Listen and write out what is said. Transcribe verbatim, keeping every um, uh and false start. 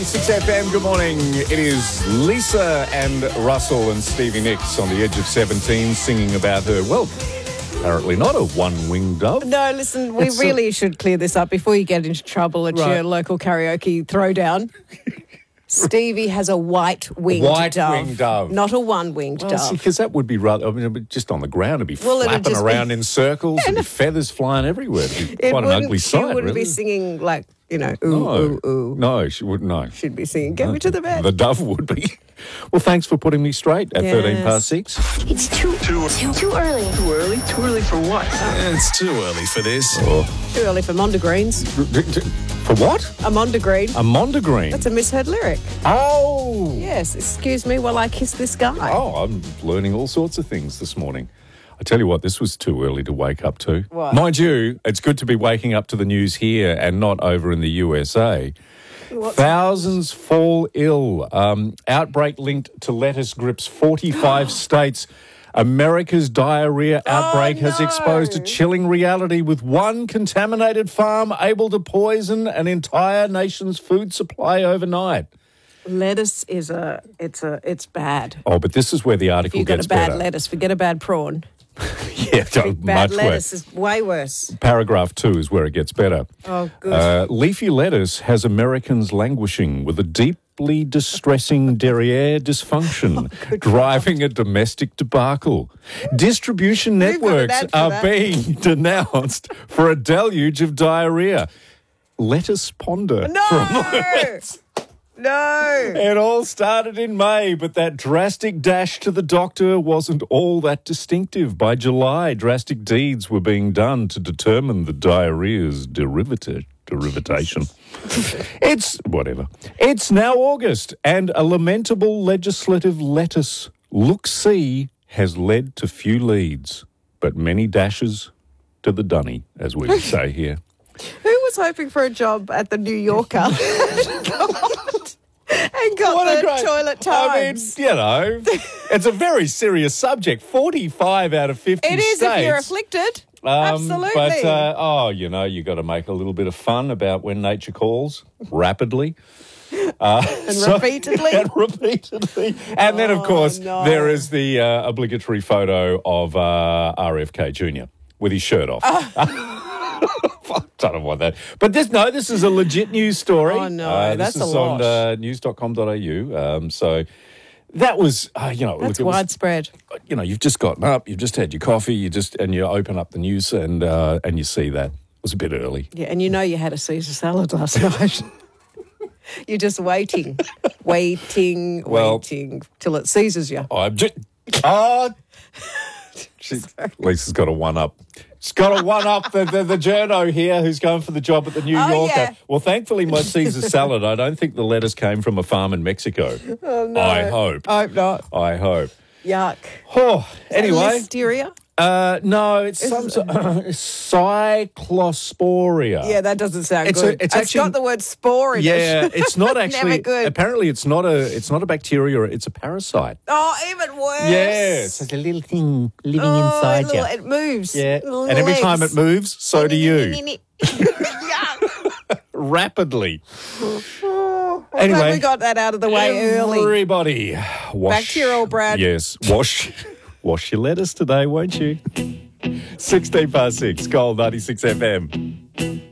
ninety-six F M, good morning. It is Lisa and Russell and Stevie Nicks on the edge of seventeen singing about her, well, apparently not a one-winged dove. No, listen, we It's really a- should clear this up before you get into trouble at Right. your local karaoke throwdown. Stevie has a white-winged White-winged dove. not a one-winged dove. Because that would be rather, I mean, it'd be just on the ground, it'd be Well, it'd flapping just be- around in circles, and feathers flying everywhere. It'd be It quite an wouldn't- ugly she sight, wouldn't really. be singing like, you know, ooh, no, ooh, ooh. no, she wouldn't, no. She'd be singing, get me to the bed. The dove would be. Well, thanks for putting me straight at Yes. thirteen past six. It's too, too, too, too early. Too early? Too early for what? It's too early for this. Too early for Mondegreens. For what? A Mondegreen. A mondegreen. That's a misheard lyric. Oh! Yes, excuse me while I kiss this guy. Oh, I'm learning all sorts of things this morning. I tell you what, this was too early to wake up to. What? Mind you, it's good to be waking up to the news here and not over in the U S A. What's- Thousands fall ill. Um, outbreak linked to lettuce grips forty-five states. America's diarrhea outbreak has no. exposed a chilling reality, with one contaminated farm able to poison an entire nation's food supply overnight. Lettuce is a, it's a, it's bad. Oh, but this is where the If article you've got gets a bad better. lettuce, forget a bad prawn. Yeah, Bad much lettuce worse. is way worse. Paragraph two is where it gets better. Oh, good. Uh, leafy lettuce has Americans languishing with a deeply distressing derriere dysfunction, Oh, driving a domestic debacle. Distribution We've got an networks ad for are that. being denounced for a deluge of diarrhea. Lettuce ponder. No! No! It all started in May, but that drastic dash to the doctor wasn't all that distinctive. By July, drastic deeds were being done to determine the diarrhea's derivati- derivatation. It's whatever. It's now August, and a lamentable legislative lettuce look-see has led to few leads, but many dashes to the dunny, as we would say here. Who was hoping for a job at the New Yorker? And got What a the great- toilet times. I mean, you know, it's a very serious subject. forty-five out of fifty It is states. if you're afflicted. Um, Absolutely. But, uh, oh, you know, you got to make a little bit of fun about when nature calls rapidly. Uh, and repeatedly. And repeatedly. And then, of Oh, course, no. there is the uh, obligatory photo of uh, R F K Junior with his shirt off. I don't know what that. But this, no, this is a legit news story. Oh, no, Uh, that's this a is lot. on uh, news dot com dot a u. Um, so that was, uh, you know, That's look, it was- widespread. you know, you've just gotten up, you've just had your coffee, you just and you open up the news and uh, and you see that. It was a bit early. Yeah, and you know you had a Caesar salad last night. You're just waiting, waiting, Well- waiting till it seizes you. I'm just oh, she, Lisa's got a one up. She's got a one up the, the the journo here who's going for the job at the New Oh, Yorker. yeah. Well, thankfully, my Caesar salad. I don't think the lettuce came from a farm in Mexico. Oh, no. I hope. I hope not. I hope. Yuck. Oh, anyway, Listeria? uh, no, it's some sort cyclosporia. Yeah, that doesn't sound It's good. a- it's it's actually- got the word spore in Yeah, it. it's not actually. Never good. Apparently, it's not a. It's not a bacteria. It's a parasite. Oh, even worse. Yes, it's a little thing living Oh, inside little- you. It moves. Yeah, Little and every time legs. it moves, so do you. Yuck. Rapidly. Oh, I'm Anyway, glad we got that out of the way early. Everybody, wash. Back to your old Brad. Yes, wash, wash your lettuce today, won't you? Sixteen past six. Gold ninety-six F M.